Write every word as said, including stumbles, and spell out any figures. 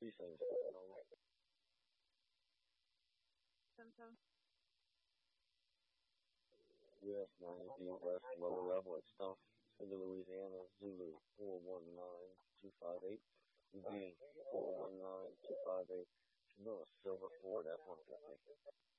three seven seven over. Symptoms. U S ninety West lower level at Stump, City, Louisiana, Zulu four one nine two five eight, Eugene four one nine two five eight, Camilla Silver Ford F one fifty.